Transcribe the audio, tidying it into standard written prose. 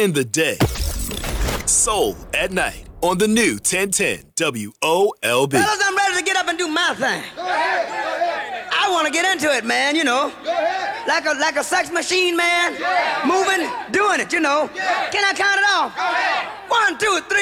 in the day. Soul at night on the new 1010 WOLB. Fellas, I'm ready to get up and do my thing. Go ahead, go ahead. I want to get into it, man, you know. Go ahead. Like a sex machine, man. Yeah. Moving, doing it, you know. Yeah. Can I count it off? Go ahead. 1, 2, 3.